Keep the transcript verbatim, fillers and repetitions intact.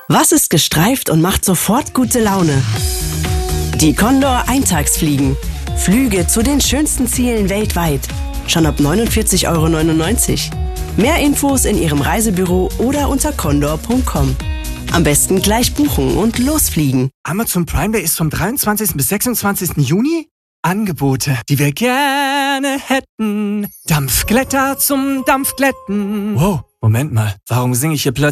Was ist gestreift und macht sofort gute Laune? Die Condor Eintagsfliegen. Flüge zu den schönsten Zielen weltweit. Schon ab neunundvierzig Euro neunundneunzig. Mehr Infos in Ihrem Reisebüro oder unter condor punkt com. Am besten gleich buchen und losfliegen. Amazon Prime Day ist vom dreiundzwanzigsten bis sechsundzwanzigsten Juni. Angebote, die wir gerne hätten. Dampfglätter zum Dampfglätten. Wow, Moment mal, warum singe ich hier plötzlich